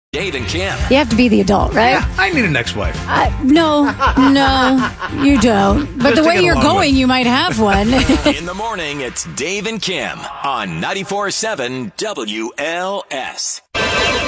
Dave and Kim. You have to be the adult, right? Yeah, I need an ex-wife. No, you don't. But Just the way to get you're along going, with. you might have one. In the morning, it's Dave and Kim on 94.7 WLS.